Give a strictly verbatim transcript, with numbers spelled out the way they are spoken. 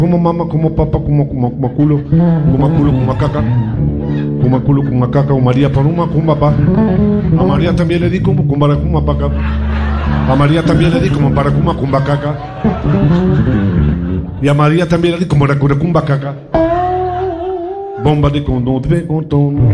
Como mamá, como papá, como, como, como culo, como culo, como caca, como culo, como caca, o María Paloma, como papá. A María también le di como con baracuma paca. A María también le di como baracuma con bacaca. Y a María también le di como baracuma caca. Bomba de condón, de condón.